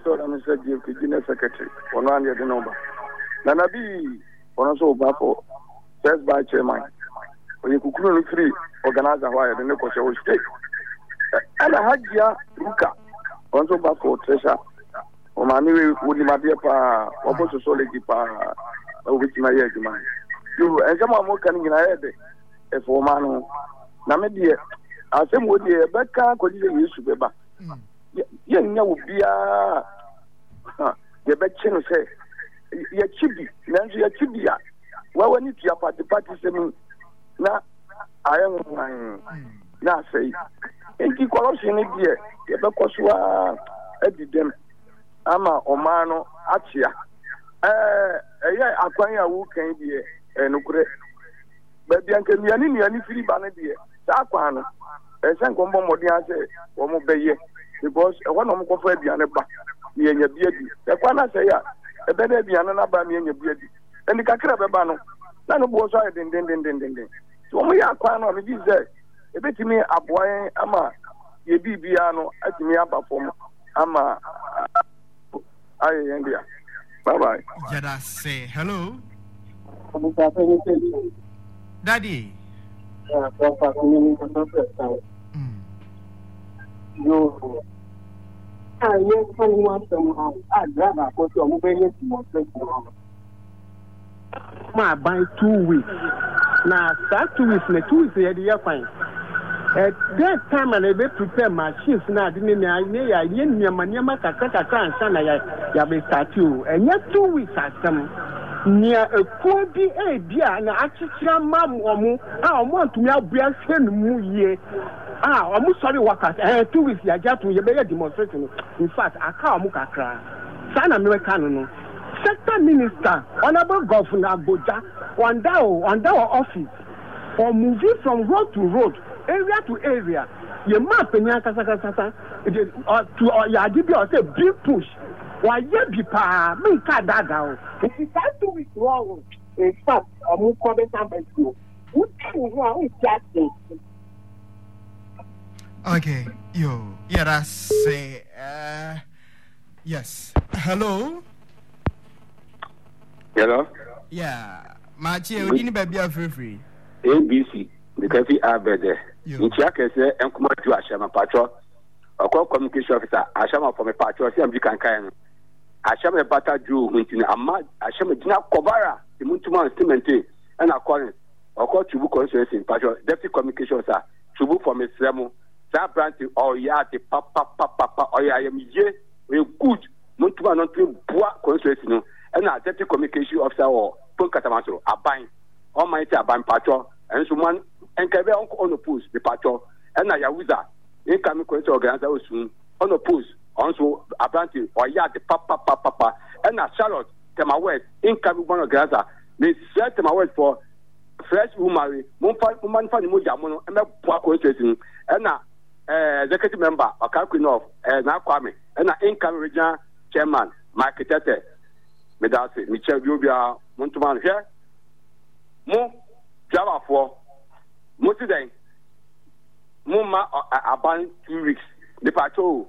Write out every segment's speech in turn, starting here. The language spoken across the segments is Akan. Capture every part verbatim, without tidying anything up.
so I'm said you could secretary on one year the number. Nana be on also bafo first by chairman. When you could free organizer why the Nicosia will stay. And I had ya Luca also bafo treasure. O mami would my dear pa opposite solid pa which my year man. You and some more coming in a head a four man. Namedia, I say, would you better could you use to be back? Young will be a the best channel say, Your chibi, Nancy, your chibia. Well, when you are at the party, now I am mine. Now say, and you call us in a year, because you are at them. Ama Omano, Achia. Eh, yeah, acquire who can be a nuclear. But the uncle Yanni, any free banner. Aquano, a Sanko Modia say, or Mobay, because one of them for the back, me and your beauty. The Quana say, a better be another by me and your beauty. And the Kakra Bano, none of both are then, then, then, then, then. So we are Quano, it is there. A bit me a boy, Ama, ye be piano, at me up for Ama. I India. Bye bye. Jada say hello. Daddy. Yeah, so yo, I yes, someone somehow. I'd rather go to a mobile to my buy two weeks. Now, start two weeks, two weeks, the idea fine. At that time, I will prepare machines now. Didn't I? I didn't know my name. I can't and son. I have a statue, and yet two weeks at some. Near a quality idea, and actually, Mam or Mo, I want to have beer send mu Ah, I'm sorry, workers. And two weeks, I just to be a demonstration. In fact, I can't muka cry. San American, sector minister, honorable governor Boja, one down, one down office, or moving from road to road, area to area. Your map in Yakasaka to Yadibi or say big push. Why, you be pa, me can't that down. If you start to be wrong, in fact, I'm more comment about you. What can you wrong with that? Okay, yo, yeah, that's say, uh, yes. Hello? Hello? Yeah, my chair, we didn't be free free. A B C, because we are better. In Chaka, and come to Ashama Patrol, or call communication officer, Ashama from a patrol, see, can kind. Ashama Bata Drew, Wintin, Amad, Ashama Dina Kovara, the Muntuman Stimenti, and I call it, or call Chubu Conference in Patrol, Deputy Communication Officer, Chubu from a Sremo, Sabranti, or Yati, Papa, Papa, or I am ye, we good, Muntuman not to Bois Conference, and our Deputy Communication Officer or Punkatamaso, a bind, Almighty, a bind Patrol, and someone, and Kabe on the push, the Patrol, and I Yawiza, incoming Conference organizer soon, on the push. Also, Abranti or Yard, the Papa, Papa, Papa, and a Charlotte, Tema West, incoming one of Gaza. They set Tema West for fresh woman, woman, funny Mujamono, and a Poco Station, and a executive member, a Kalkinov, and now Kwame, and an incoming regional chairman, Mike Tete, Medasi, Michel Rubia, Montuman here. Mo Java for Motiday, Muma, about two weeks, the patrol.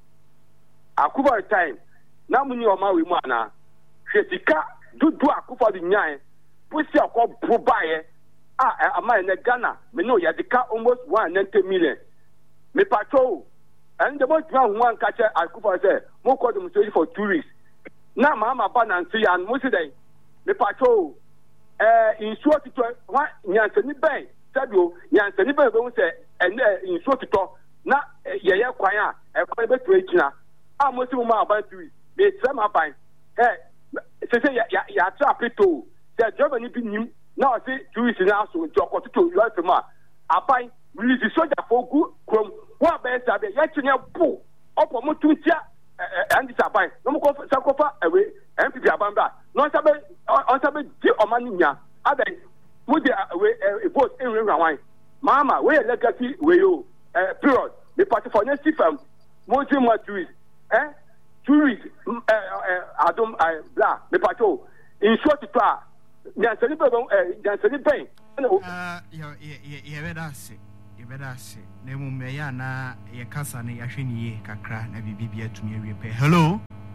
Akuba time na muni o ma we mu ana hwetika dudu akufa di nyan pusi akọ probaye ah ama na Ghana me no ya dika almost one hundred ninety million me patrol and the boy twa one catch akufa say mo call them story for two weeks na mama ba na nsi ya mo si dey me patrol eh insuo tito wa nyanse ni ben sabio nyanse ni ben be wo say ene insuo tito na ye ye kwan a e kwan be to ejina ah mo si mo ma ban tui be tram aban eh se se ya ya trap to the driver ni bi nim na o se tourist na so nti okoto yo afema aban release soldier for gu krom wa ba sa be ya chenye po opo mo tuntia and this aban no mo ko sakofa ewe M P P aban ba no sabe on sabe di o mani nya adan mo de we vote in rwan mama we legacy we yo period the party for next firm mo ti mo tourist eh tourist eh eh adom eh bla me pato in short to ah nyansani be eh nyansani ben ah yo ye ye better say ye better say na mu me ya na ye kasa na ya hwe ni ye kakra na bibibia tumi awie pe hello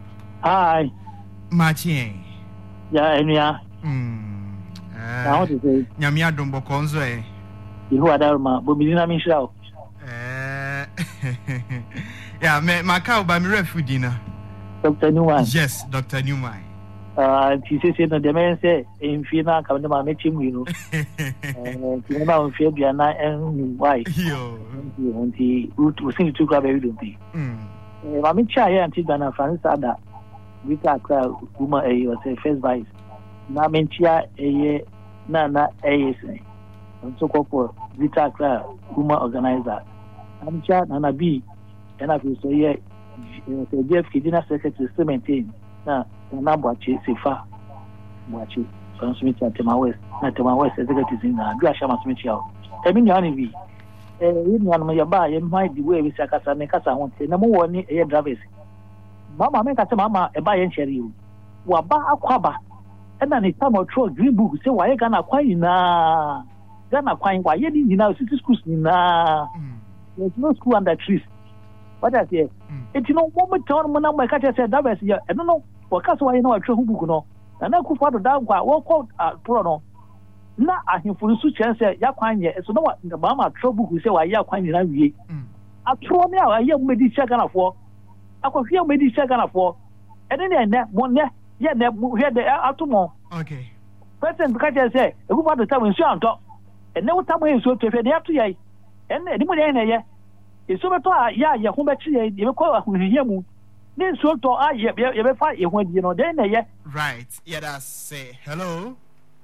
Hi. Martin. Yeah, Enya. Hmm. Now what is it? Nyamia Dombo Konzo, eh? You are there, ma. Bobina Michelle. Eh. Yeah, my cow by me refuge dinner. Doctor Newman. Yes, Doctor Newman. Uh, she says, no, the man say, in Fina, come to my meeting, you know. And you know, Fabiana and why? Yo. And he would sing to grab everything. Hmm. I mean, Chai and Tigana Francis Ada. We got a woman, a was a first vice. Na mentia a Nana A. And so for Vita Clara, woman organizer. I'm chat Nana B. And I feel so, yeah, Jeff Kidina secretary still maintain. Now, na bwachi sefa bwachi transmit at Tema West na Tema West executives in na do ashama transmit ya e mi nyane bi eh yi nyane ya ba ye mai di we bi sakasa ne kasa ho te na mo woni e drivers mama me ka te mama e ba ye ncheri o wa ba akwaba e na ni time tro green book say wa ye ga na kwan ina ga na kwan wa ye di ina city schools ina there's no school under trees. What I say? It's no moment on when I catch said that was I don't know what case why you know a true book no. And I could father down what called a prono. Na a him for the chance ya kwan ye so no what the mama trouble who say why ya kwan na wie. A throw me a year medi check na for. I could hear medi check na for. And then ne one ne yeah ne here the atomo. Okay. Person because I say e go father time so anto. And now time we so to fe dey after ye. And the money na ye. It's over to ya ya home battery ye be call here mu. Then so to ah ye ye be fa ye ho di no then ye. Right. Yeah, that's say hello.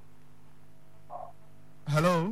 Hello.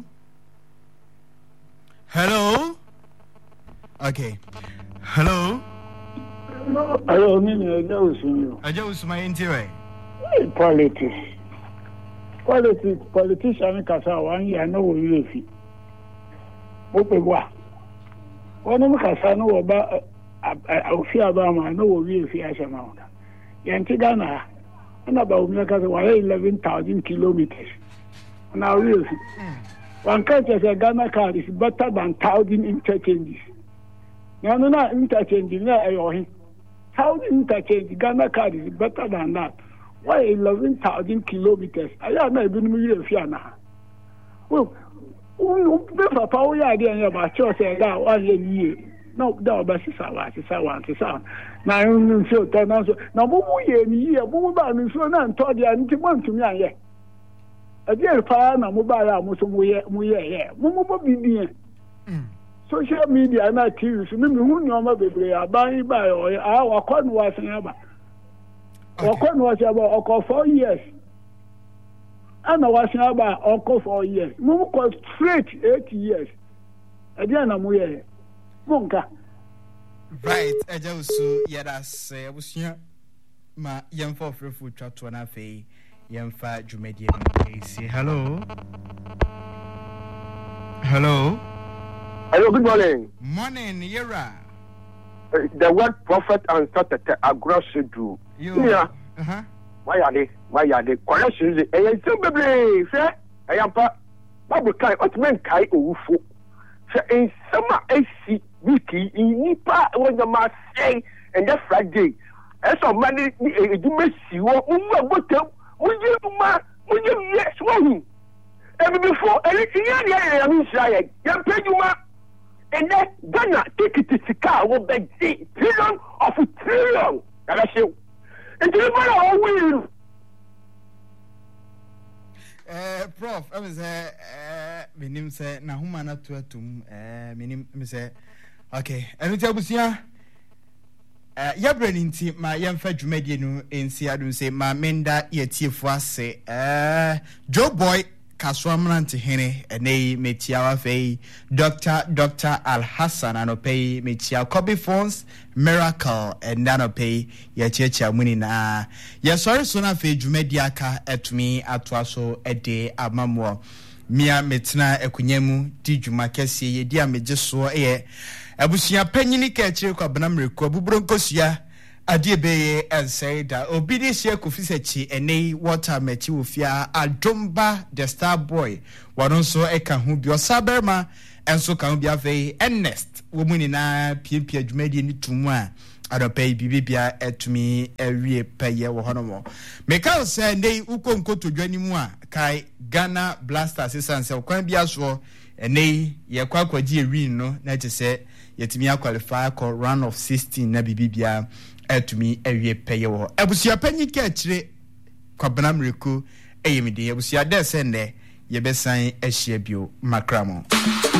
Hello. Okay. Hello. Hello, me me Aja Usman. Aja Usman intiwe. Politics. Politics politician kasa wan ya na wo yefi. Mo pe wa. Wọ́n mú kasa ní wọ́n bá òfin àbámọ́ ní wọ́n wí èfi àṣẹmọ́ ọ̀dà. Yẹn ti Ghana ẹ̀nà bá omi ẹ̀ka sọ wàhálà eleven thousand kilometres. Ọ̀nà wí èfi. Wọ́n ká ẹ̀sẹ̀ Ghana card is better than thousand interchanges. Yẹn náà interchange náà ẹ̀yọ̀ ọ̀hìn. Thousand interchange Ghana card is better than that. Why eleven thousand kilometres? Ayé àná ìbí ni mo wí èfi àná. Papa power idea and about church and that one year. No, that was Sawa, Sawa, Sawa. Now, you feel turn on. Now, what year, year, what about me? So, now, told you, I need to want to me. A dear fire, no mobile, Muslim, we are, we are here. What be near social media and I T V. So, maybe who know my baby, I buy by or our con was about. Our con was about four years. And I was about uncle for years. Mum was straight eight years. Again, I'm here. Monka. Right, I just so yeah, that's I was here. Ma young for free food chat to an affair. Young fat Jumedian. Say hello. Hello. Hello, good morning. Morning, Yera. Uh, the word prophet and started aggress you. Yeah. Uh huh. Why are they? Why are they? Corrections. I am so baby. Say, I am pa. Bible kai. What men kai oufo. Say in summer A C wiki in nipa when the man say and that Friday. As of money, you may see what we are going to. We you ma. We you yes one. Every before anything. Yeah, yeah, I mean, say, you pay you ma. And then Ghana take it to the car. Will be trillion of a trillion. And I say. And you all will. Uh, Prof, I was uh, my name say na huma na to atum. Uh, my name me say okay. Enu tell busia. Uh, ya branding team ma yamfa dwumadi no ensi adun say ma menda ye tiefo ase. Uh, Joe Boy Kaswamrante hene ene metia fei Doctor Doctor Al Hassan anopei metia Kobe Phones Miracle and anopei ya checha muni na ya sorry so na fei dwumadi aka etumi atoaso ede amamwo mia metna ekunyemu di dwuma kese ye di amejeso eye abusua panyini ka chire kwa banamreko abuburo nkosua adie beye ensei da obidi sie kofisechi enei water mechi ofia adomba the star boy wanonso eka hu bi osaberma enso ka hu bi afei ernest womuni na piempia dwumadi ni tumu a adɔpɛ bibi bia etumi ewie pɛyɛ wɔ hɔnom meka sɛ ndei ukɔ nkoto dwani mu a kai Ghana Blasters sesanse kwan bia so enei ye kwa kwaji ewin no na che sɛ yetumi qualify ko round of sixteen na bibi bia etumi ewie pɛyɛ wɔ abusua panyi ka akyire kwabena mreku eyemide abusua de sɛ ndɛ ye besan ahyia bio makramo